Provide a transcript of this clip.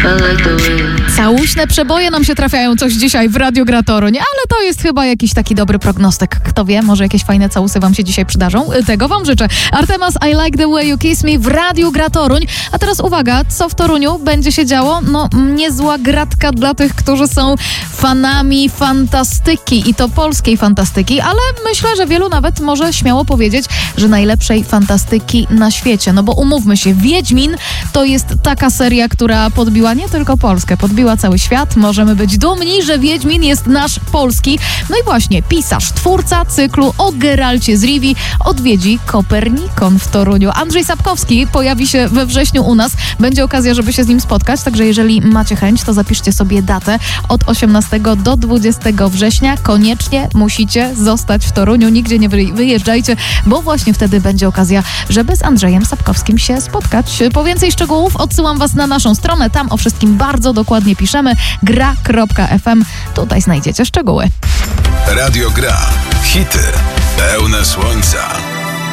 Całuśne przeboje nam się trafiają coś dzisiaj w Radiu Gra Toruń, ale to jest chyba jakiś taki dobry prognostyk. Kto wie, może jakieś fajne całusy wam się dzisiaj przydarzą. Tego wam życzę. Artemas, I Like The Way You Kiss Me w Radiu Gra Toruń. A teraz uwaga, co w Toruniu będzie się działo? No, niezła gratka dla tych, którzy są fanami fantastyki i to polskiej fantastyki, ale myślę, że wielu nawet może śmiało powiedzieć, że najlepszej fantastyki na świecie. No bo umówmy się, Wiedźmin to jest taka seria, która podbiła nie tylko Polskę, podbiła cały świat. Możemy być dumni, że Wiedźmin jest nasz polski. No i właśnie, pisarz, twórca cyklu o Geralcie z Rivii odwiedzi Kopernikon w Toruniu. Andrzej Sapkowski pojawi się we wrześniu u nas. Będzie okazja, żeby się z nim spotkać, także jeżeli macie chęć, to zapiszcie sobie datę od 18 do 20 września. Koniecznie musicie zostać w Toruniu, nigdzie nie wyjeżdżajcie, bo właśnie wtedy będzie okazja, żeby z Andrzejem Sapkowskim się spotkać. Po więcej szczegółów odsyłam was na naszą stronę, tam o wszystkim bardzo dokładnie piszemy, gra.fm, tutaj znajdziecie szczegóły. Radio Gra. Hity pełne słońca.